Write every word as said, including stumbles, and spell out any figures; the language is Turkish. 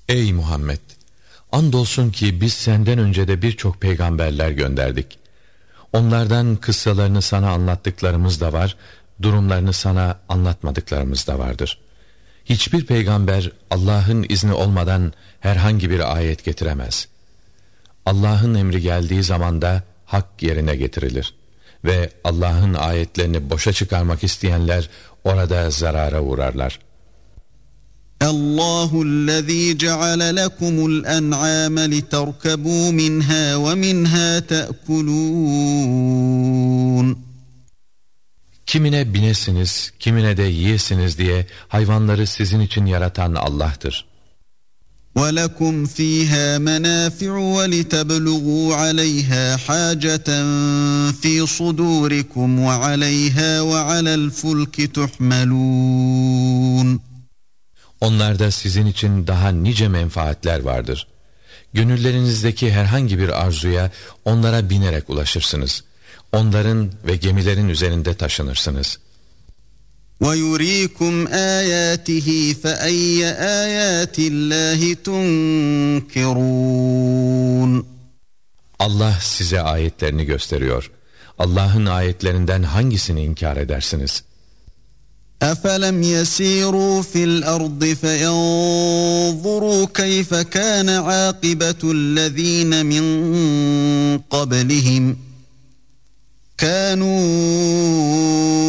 Ey Muhammed! Andolsun ki biz senden önce de birçok peygamberler gönderdik. Onlardan kıssalarını sana anlattıklarımız da var, durumlarını sana anlatmadıklarımız da vardır. Hiçbir peygamber Allah'ın izni olmadan herhangi bir ayet getiremez. Allah'ın emri geldiği zaman da hak yerine getirilir. Ve Allah'ın ayetlerini boşa çıkarmak isteyenler orada zarara uğrarlar. Allahü'llezî ceale lekumul en'âme literkebû minhâ ve minhâ te'kulûn. Kimine binesiniz, kimine de yiyesiniz diye hayvanları sizin için yaratan Allah'tır. وَلَكُمْ فِيهَا مَنَافِعُ وَلِتَبْلُغُوا عَلَيْهَا حَاجَةً فِي صُدُورِكُمْ وَعَلَيْهَا وَعَلَى الْفُلْكِ تُحْمَلُونَ. Onlarda sizin için daha nice menfaatler vardır. Gönüllerinizdeki herhangi bir arzuya onlara binerek ulaşırsınız. Onların ve gemilerin üzerinde taşınırsınız. وَيُرِيكُمْ آيَاتِهِ فَأَيَّ آيَاتِ اللّٰهِ تُنْكِرُونَ. Allah size ayetlerini gösteriyor. Allah'ın ayetlerinden hangisini inkar edersiniz? أَفَلَمْ يَسِيرُوا فِي الْأَرْضِ فَيَنْظُرُوا كَيْفَ كَانَ عَاقِبَةُ الَّذ۪ينَ مِنْ قَبْلِهِمْ كَانُوا